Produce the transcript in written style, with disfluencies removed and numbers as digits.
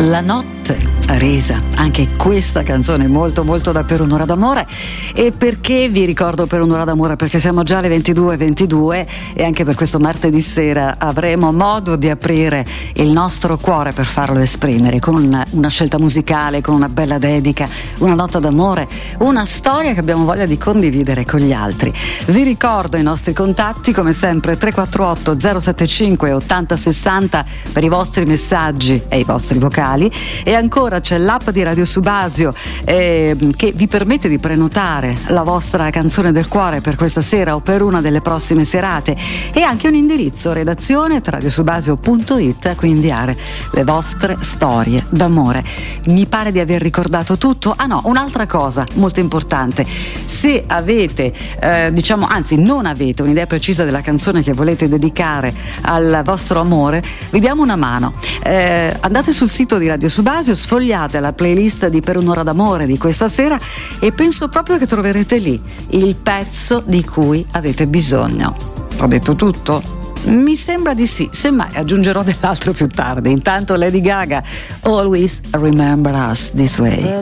La notte ha resa anche questa canzone molto molto da Per un'ora d'amore. E perché vi ricordo Per un'ora d'amore? Perché siamo già alle 22:22 e anche per questo martedì sera avremo modo di aprire il nostro cuore per farlo esprimere con una scelta musicale, con una bella dedica, una nota d'amore, una storia che abbiamo voglia di condividere con gli altri. Vi ricordo i nostri contatti, come sempre 348 075 8060 per i vostri messaggi e i vostri vocali. E ancora c'è l'app di Radio Subasio che vi permette di prenotare la vostra canzone del cuore per questa sera o per una delle prossime serate, e anche un indirizzo redazione@radiosubasio.it a cui inviare le vostre storie d'amore. Mi pare di aver ricordato tutto. Ah no, un'altra cosa molto importante: se avete anzi non avete un'idea precisa della canzone che volete dedicare al vostro amore, vi diamo una mano. Andate sul sito di Radio Subasio, sfogliate la playlist di Per un'ora d'amore di questa sera e penso proprio che troverete lì il pezzo di cui avete bisogno. Ho detto tutto? Mi sembra di sì, semmai aggiungerò dell'altro più tardi. Intanto Lady Gaga, Always Remember Us This Way.